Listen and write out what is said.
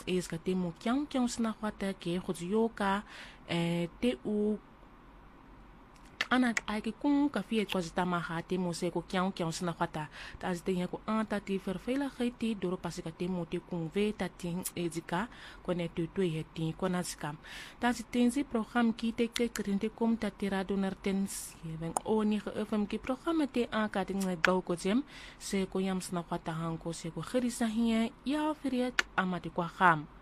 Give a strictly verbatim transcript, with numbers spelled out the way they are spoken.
is ka te mo kiang kiang sna kwata ke khuzioka e te u ana ai ke kung ka fie kwa zita maha te mo se ko kiang kiang sna kwata ta zite ya ko anta ti ferfela khiti doro pasika te mo te kung ve ta tin ezika ko ne tu tu ye ti ko na skam ta zitenzi program ki te ke krinte kom ta tira donertens ven oni fm ki program te a ka ting na go ko jem se ko yam sna kwata han ko se ko khirisa hiya ya firiat amati kwa kham